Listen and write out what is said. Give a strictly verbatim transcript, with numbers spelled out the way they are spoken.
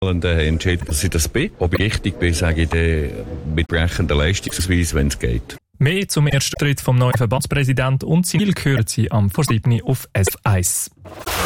Dann entscheiden, dass ich das bin. Ob ich richtig bin, sage ich dann mit entsprechender Leistungsweise, wenn es geht. Mehr zum ersten Tritt vom neuen Verbandspräsidenten und sein Ziel hören Sie am vor sieben auf S eins.